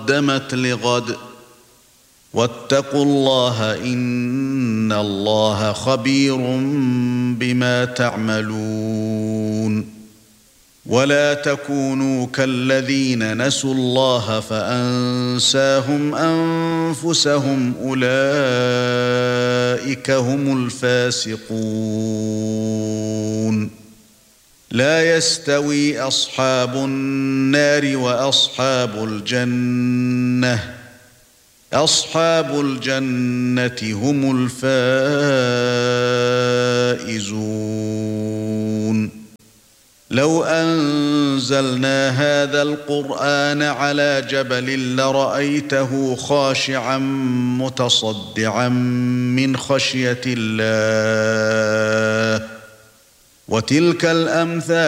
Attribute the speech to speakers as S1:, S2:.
S1: قدمت لغد واتقوا الله إن الله خبير بما تعملون ولا تكونوا كالذين نسوا الله فأنساهم أنفسهم أولئك هم الفاسقون لا يستوي أصحاب النار وأصحاب الجنة أصحاب الجنة هم الفائزون لو أنزلنا هذا القرآن على جبل لرأيته خاشعا متصدعا من خشية الله وتلك الأمثال